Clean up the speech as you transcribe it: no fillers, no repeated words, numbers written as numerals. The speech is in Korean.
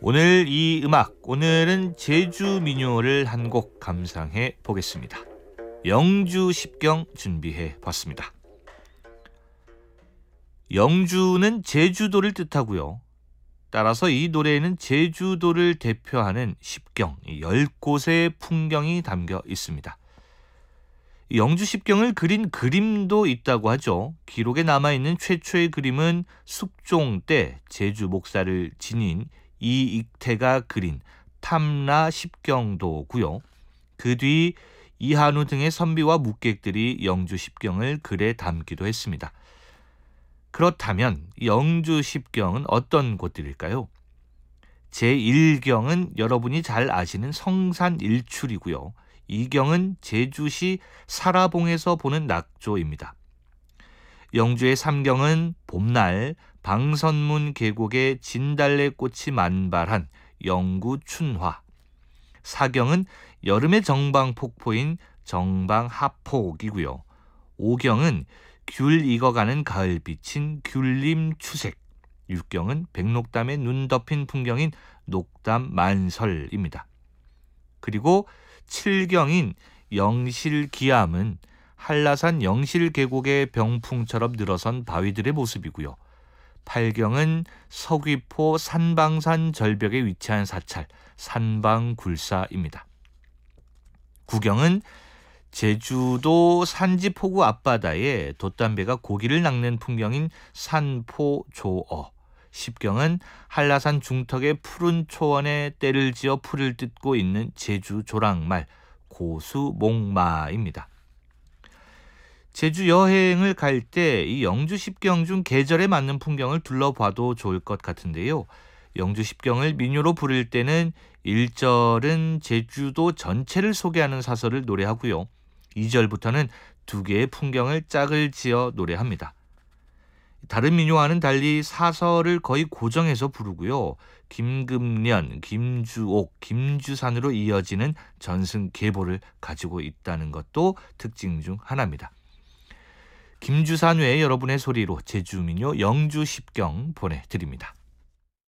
오늘 이 음악, 오늘은 제주 민요를 한 곡 감상해 보겠습니다. 영주 십경 준비해 봤습니다. 영주는 제주도를 뜻하고요. 따라서 이 노래에는 제주도를 대표하는 십경, 10곳의 풍경이 담겨 있습니다. 영주 십경을 그린 그림도 있다고 하죠. 기록에 남아있는 최초의 그림은 숙종 때 제주 목사를 지닌 이익태가 그린 탐라 십경도고요. 그 뒤 이한우 등의 선비와 묵객들이 영주 십경을 글에 담기도 했습니다. 그렇다면 영주 십경은 어떤 곳들일까요? 제1경은 여러분이 잘 아시는 성산일출이고요. 2경은 제주시 사라봉에서 보는 낙조입니다. 영주의 3경은 봄날 방선문 계곡에 진달래꽃이 만발한 영구춘화, 4경은 여름의 정방폭포인 정방하폭이고요. 5경은 귤 익어가는 가을빛인 귤림추색, 6경은 백록담에 눈 덮인 풍경인 녹담만설입니다. 그리고 7경인 영실기암은 한라산 영실계곡의 병풍처럼 늘어선 바위들의 모습이고요. 8경은 서귀포 산방산 절벽에 위치한 사찰 산방굴사입니다. 9경은 제주도 산지포구 앞바다에 돛담배가 고기를 낚는 풍경인 산포조어, 10경은 한라산 중턱의 푸른 초원에 때를 지어 풀을 뜯고 있는 제주 조랑말 고수목마입니다. 제주 여행을 갈 때 이 영주 십경 중 계절에 맞는 풍경을 둘러봐도 좋을 것 같은데요. 영주 십경을 민요로 부를 때는 1절은 제주도 전체를 소개하는 사설을 노래하고요. 2절부터는 두 개의 풍경을 짝을 지어 노래합니다. 다른 민요와는 달리 사설을 거의 고정해서 부르고요. 김금련, 김주옥, 김주산으로 이어지는 전승계보를 가지고 있다는 것도 특징 중 하나입니다. 김주산 외에 여러분의 소리로 제주민요 영주 십경 보내드립니다.